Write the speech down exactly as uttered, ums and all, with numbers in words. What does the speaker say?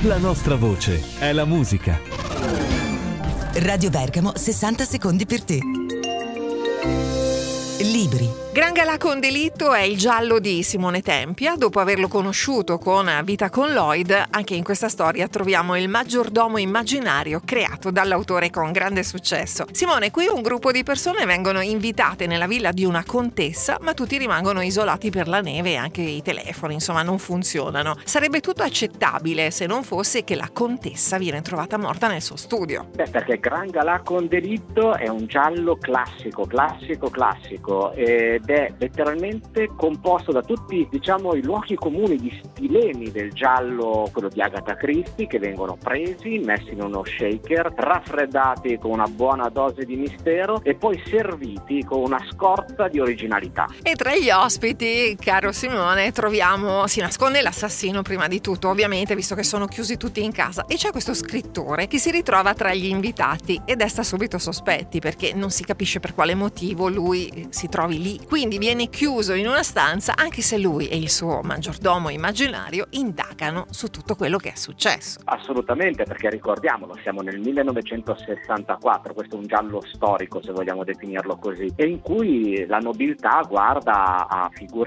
La nostra voce è la musica. Radio Bergamo, sessanta secondi per te. Libri. Gran Galà con delitto è il giallo di Simone Tempia. Dopo averlo conosciuto con Vita con Lloyd, anche in questa storia troviamo il maggiordomo immaginario creato dall'autore con grande successo. Simone, qui un gruppo di persone vengono invitate nella villa di una contessa, ma tutti rimangono isolati per la neve e anche i telefoni, insomma, non funzionano. Sarebbe tutto accettabile se non fosse che la contessa viene trovata morta nel suo studio. Beh, perché Gran Galà con delitto è un giallo classico, classico, classico ed è letteralmente composto da tutti, diciamo, i luoghi comuni, gli stilemi del giallo, quello di Agatha Christie, che vengono presi, messi in uno shaker, raffreddati con una buona dose di mistero e poi serviti con una scorza di originalità. E tra gli ospiti, caro Simone, troviamo, si nasconde l'assassino prima di tutto, ovviamente, visto che sono chiusi tutti in casa, e c'è questo scrittore che si ritrova tra gli invitati e desta subito sospetti, perché non si capisce per quale motivo lui si trovi lì. Quindi viene chiuso in una stanza, anche se lui e il suo maggiordomo immaginario indagano su tutto quello che è successo. Assolutamente, perché ricordiamolo, siamo nel millenovecentosessantaquattro, questo è un giallo storico, se vogliamo definirlo così, e in cui la nobiltà guarda a figure